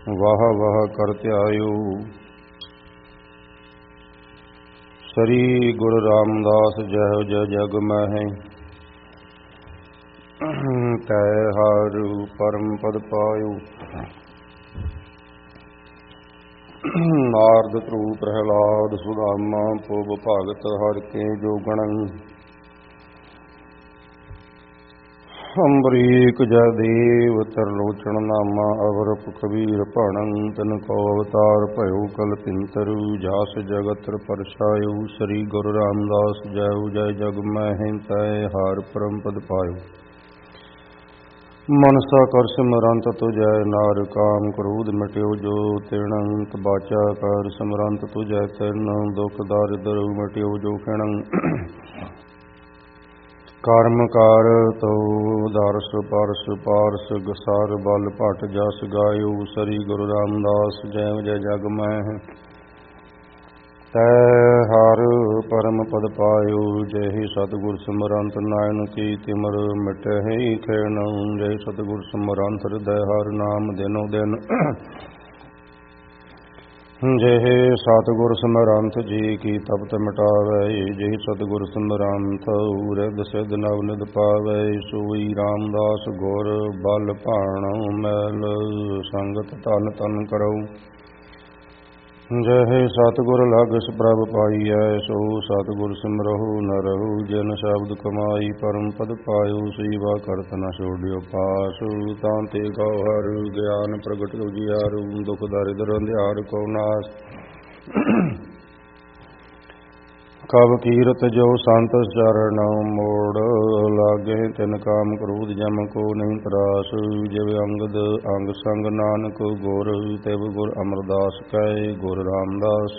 ਵਾਹ ਵਾਹ ਕਰ ਧਿਆਇਓ। ਸ੍ਰੀ ਗੁਰੂ ਰਾਮਦਾਸ ਜੈ ਜੈ ਜਗ ਮਹਿ ਤੈ ਹਰ ਪਰਮ ਪਦ ਪਾਇਓ। ਨਾਰਦ ਧਰੂ ਪ੍ਰਹਿਲਾਦ ਸੁਦਾਮਾ ਪੋਭ ਭਗਤ ਹਰਿ ਕੇ ਜੋਗਣ। ਅੰਬਰੀਕ ਜੈ ਦੇਵ ਤਰਲੋਚਨ ਨਾਮਾ ਅਵਰਪ ਕਬੀਰ ਭਣੰ। ਤਿਨ ਕੋ ਅਵਤਾਰ ਭਇਓ ਕਲਪਿੰਤਰੂ ਜਾਸ ਜਗਤ ਪਰਛਾਇਓ। ਸ੍ਰੀ ਗੁਰੂ ਰਾਮਦਾਸ ਜੈ ਜੈ ਜਗ ਮਹਿ ਤੈ ਹਰਿ ਪਰਮ ਪਦ ਪਾਇਓ। ਮਨਸਾ ਕਰ ਸਿਮਰੰਤ ਤੁਜੈ ਨਾਰ ਕਾਮ ਕ੍ਰੋਧ ਮਿਟਿਓ ਜੋ ਤਿਣ। ਤਬਾਚਾ ਕਰ ਸਿਮਰੰਤ ਤੁਜੈ ਤਿਨ ਦੁਖ ਦਾਰਿਦ੍ਰ ਮਿਟਿਓ ਜੋ ਖਿਣ। ਕਰਮ ਕਾਰ ਤੋ ਦਰਸ ਪਰਸ ਪਾਰਸ ਗਸਾਰ ਬਲ ਭਟ ਜਸ ਗਾਇਓ। ਸ੍ਰੀ ਗੁਰੂ ਰਾਮਦਾਸ ਜੈ ਜੈ ਜਗ ਮਹਿ ਤੈ ਹਰਿ ਪਰਮ ਪਦ ਪਾਇਓ। ਜੈ ਸਤਿਗੁਰ ਸਿਮਰੰਤ ਨਾਇਨ ਕੀ ਤਿਮਰ ਮਿਟਹਿ ਖਿਣ। ਜੈ ਸਤਿਗੁਰ ਸਿਮਰੰਤ ਹਿਰਦੈ ਹਰਿ ਨਾਮ ਦਿਨੋ ਦਿਨ। ਜਿਹੇ ਸਤਿਗੁਰ ਸਿਮਰੰਤ ਜੀ ਕੀ ਤਪਤ ਮਿਟਾਵੈ। ਜਿਹੇ ਸਤਿਗੁਰ ਸਿਮਰੰਤ ਰਿੱਧ ਸਿੱਧ ਨਵ ਨਿਧ ਪਾਵੈ। ਸੋਈ ਰਾਮਦਾਸ ਗੁਰ ਬਲ ਭਾਣ ਮੈਲ ਸੰਗਤ ਧਨ ਧਨ ਕਰਉ। ਜਿਹੇ ਸਤਿਗੁਰ ਲਾਗਿ ਪ੍ਰਭ ਪਾਈਐ ਸੋ ਸਤਿਗੁਰ ਸਿਮਰਹੁ ਨ ਰਹੂ। ਜਿਨ ਸ਼ਬਦ ਕਮਾਈ ਪਰਮ ਪਦ ਪਾਇਓ। ਸੇਵਾ ਕਰਤ ਨ ਛੋੜਿਓ ਪਾਸ ਤਾਂ ਤੇ ਗਉ ਹਰਿ ਗਿਆਨ ਪ੍ਰਗਟ ਉਜਿਆਰੂ। ਦੁਖ ਦਰਿਦ੍ਰ ਅੰਧਿਆਰ ਕੋ ਨਾਸ ਕਬ ਕੀਰਤ ਜੋ ਸੰਤ ਚਰਨ ਮੋੜ। ਲਾਗੇ ਤਿਨ ਕਾਮ ਕ੍ਰੋਧ ਜਮ ਕੋ ਨਹੀਂ ਤਰਾਸ। ਜਿਵ ਅੰਗਦ ਅੰਗ ਸੰਗ ਨਾਨਕ ਗੁਰ ਤਿਵ ਗੁਰ ਅਮਰਦਾਸ ਕੈ ਗੁਰ ਰਾਮਦਾਸ।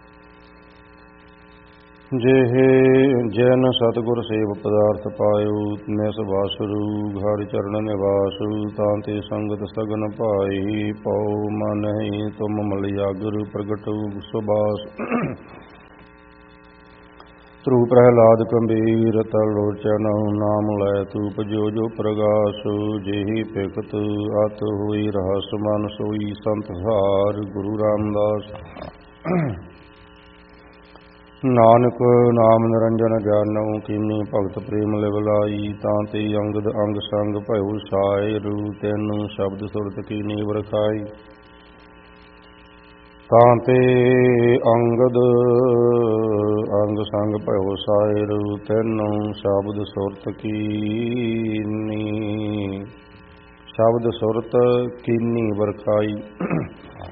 ਜਿਹੇ ਜਨ ਸਤਿਗੁਰ ਸੇਵ ਪਦਾਰਥ ਪਾਇਓ। ਨਿਸ ਵਾਸਰੂ ਹਰਿ ਚਰਨ ਨਿਵਾਸ ਤਾਂ ਤੇ ਸੰਗਤ ਸਗਨ ਭਾਈ। ਪਉ ਮਨਹਿ ਤੁਮ ਮਲਿਆਗੁਰ ਪ੍ਰਗਟੁ ਸੁਬਾਸ। ਧਰੂ ਪ੍ਰਹਿਲਾਦ ਗੰਭੀਰ ਤਰਲੋਚਨ ਨਾਮ ਲੈ ਧੂਪ ਜੋ ਜੋ ਪ੍ਰਗਾਸ। ਜਿਹੀ ਭਗਤ ਅਤ ਹੋਈ ਰਹਸ ਮਨ ਸੋਈ ਸੰਤ ਹਾਰ ਗੁਰੂ ਰਾਮਦਾਸ। ਨਾਨਕ ਨਾਮ ਨਿਰੰਜਨ ਜਾਨਉ ਕੀਨੀ ਭਗਤ ਪ੍ਰੇਮ ਲਿਵ ਲਾਈ। ਤਾਂ ਤੇ ਅੰਗਦ ਅੰਗ ਸੰਗ ਭਇਓ ਸਾਇਰ ਤਿਨ ਸ਼ਬਦ ਸੁਰਤ ਕੀਨੀ ਵਰਖਾਈ। ਤਾਂ ਤੇ ਅੰਗਦ ਅੰਗ ਸੰਗ ਭਇਓ ਸਾਇਰ ਤਿਨ ਸ਼ਬਦ ਸੁਰਤ ਕੀਨੀ ਸ਼ਬਦ ਸੁਰਤ ਕੀਨੀ ਵਰਖਾਈ।